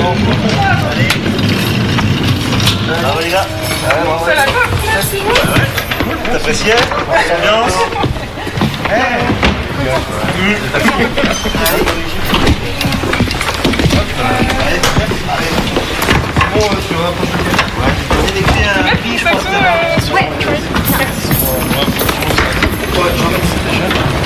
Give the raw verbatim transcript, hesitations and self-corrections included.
Allez. Bravo les gars. Ouais, bravo. Ça la coque, merci. T'as apprécié l'ambiance? Allez. Bon, tu rapproches le gars. Ouais. J'ai écrit un prix, je pense. Ouais, merci. Ouais, j'en ai